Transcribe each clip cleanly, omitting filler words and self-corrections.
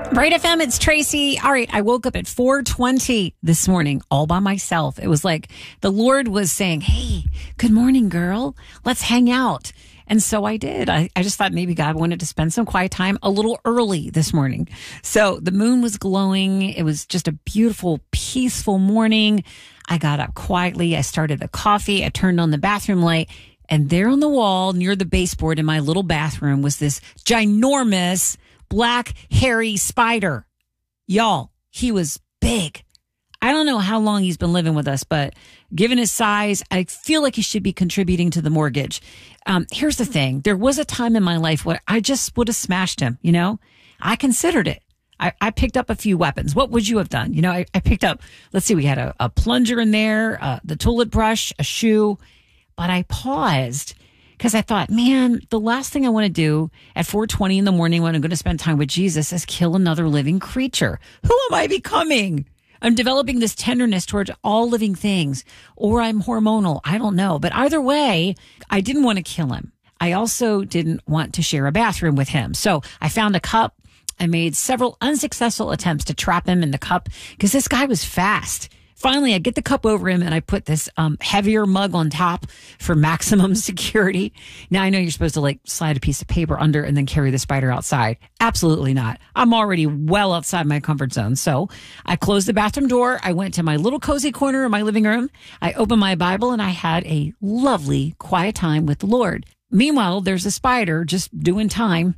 Bright FM, it's Tracy. All right, I woke up at 4:20 this morning all by myself. It was like the Lord was saying, hey, good morning, girl. Let's hang out. And so I did. I just thought maybe God wanted to spend some quiet time a little early this morning. So the moon was glowing. It was just a beautiful, peaceful morning. I got up quietly. I started the coffee. I turned on the bathroom light. And there on the wall near the baseboard in my little bathroom was this ginormous black hairy spider. Y'all, he was big. I don't know how long he's been living with us, but given his size, I feel like he should be contributing to the mortgage. Here's the thing. There was a time in my life where I just would have smashed him, you know? I considered it. I picked up a few weapons. What would you have done? You know, I picked up, let's see, we had a plunger in there, the toilet brush, a shoe. But I paused because I thought, man, the last thing I want to do at 4:20 in the morning when I'm going to spend time with Jesus is kill another living creature. Who am I becoming? I'm developing this tenderness towards all living things, or I'm hormonal. I don't know. But either way, I didn't want to kill him. I also didn't want to share a bathroom with him. So I found a cup. I made several unsuccessful attempts to trap him in the cup because this guy was fast. Finally, I get the cup over him and I put this heavier mug on top for maximum security. Now, I know you're supposed to like slide a piece of paper under and then carry the spider outside. Absolutely not. I'm already well outside my comfort zone. So I closed the bathroom door. I went to my little cozy corner in my living room. I opened my Bible and I had a lovely quiet time with the Lord. Meanwhile, there's a spider just doing time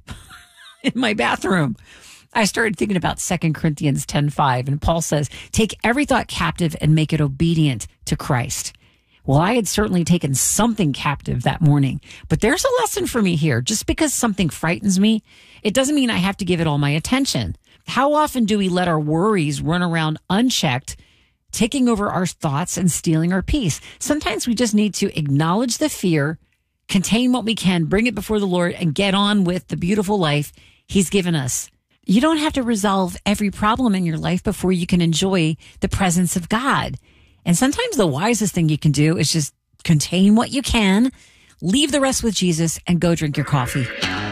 in my bathroom. I started thinking about 2 Corinthians 10:5, and Paul says, take every thought captive and make it obedient to Christ. Well, I had certainly taken something captive that morning, but there's a lesson for me here. Just because something frightens me, it doesn't mean I have to give it all my attention. How often do we let our worries run around unchecked, taking over our thoughts and stealing our peace? Sometimes we just need to acknowledge the fear, contain what we can, bring it before the Lord, and get on with the beautiful life He's given us. You don't have to resolve every problem in your life before you can enjoy the presence of God. And sometimes the wisest thing you can do is just contain what you can, leave the rest with Jesus, and go drink your coffee.